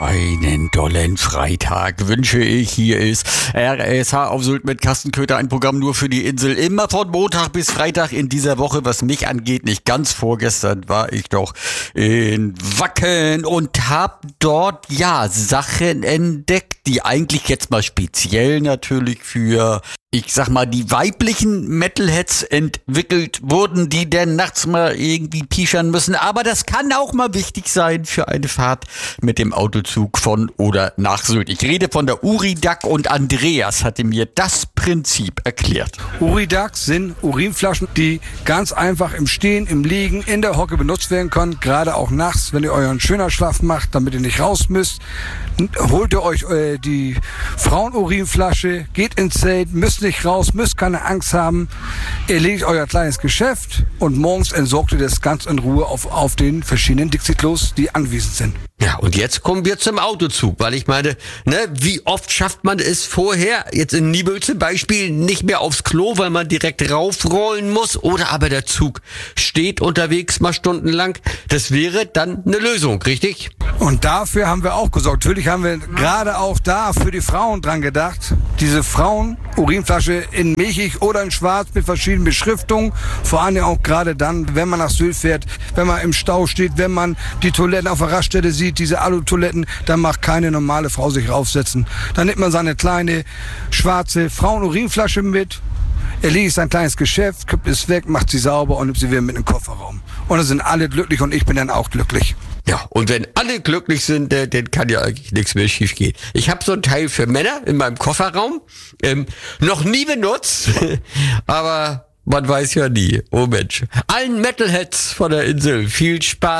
Einen dollen Freitag wünsche ich. Hier ist RSH auf Sylt mit Carsten Köter, ein Programm nur für die Insel. Immer von Montag bis Freitag in dieser Woche, was mich angeht, nicht ganz. Vorgestern war ich doch in Wacken und hab dort, Sachen entdeckt, die eigentlich jetzt mal speziell natürlich für, ich sag mal, die weiblichen Metalheads entwickelt wurden, die denn nachts mal irgendwie pischern müssen. Aber das kann auch mal wichtig sein für eine Fahrt mit dem Autozug von oder nach Sylt. Ich rede von der Uridac und Andreas hatte mir das Prinzip erklärt. Uridacs sind Urinflaschen, die ganz einfach im Stehen, im Liegen, in der Hocke benutzt werden können. Gerade auch nachts, wenn ihr euren Schönerschlaf macht, damit ihr nicht raus müsst. Holt ihr euch die Frauenurinflasche, geht ins Zelt, müsst nicht raus, müsst keine Angst haben. Erledigt euer kleines Geschäft und morgens entsorgt ihr das ganz in Ruhe auf den verschiedenen Dixie-Klos, die anwesend sind. Ja, und jetzt kommen wir zum Autozug, weil ich meine, wie oft schafft man es vorher, jetzt in Nibel zum Beispiel, nicht mehr aufs Klo, weil man direkt raufrollen muss, oder aber der Zug steht unterwegs mal stundenlang. Das wäre dann eine Lösung, richtig? Und dafür haben wir auch gesorgt. Natürlich haben wir gerade auch da für die Frauen dran gedacht. Diese Frauen-Urinflasche in milchig oder in schwarz mit verschiedenen Beschriftungen. Vor allem auch gerade dann, wenn man nach Sylt fährt, wenn man im Stau steht, wenn man die Toiletten auf der Raststätte sieht, diese Alu-Toiletten, dann macht keine normale Frau sich raufsetzen. Dann nimmt man seine kleine schwarze Frauen-Urinflasche mit, erledigt sein kleines Geschäft, kippt es weg, macht sie sauber und nimmt sie wieder mit in den Kofferraum. Und dann sind alle glücklich und ich bin dann auch glücklich. Ja, und wenn alle glücklich sind, dann kann ja eigentlich nichts mehr schief gehen. Ich habe so ein Teil für Männer in meinem Kofferraum, noch nie benutzt, aber man weiß ja nie. Oh Mensch. Allen Metalheads von der Insel viel Spaß.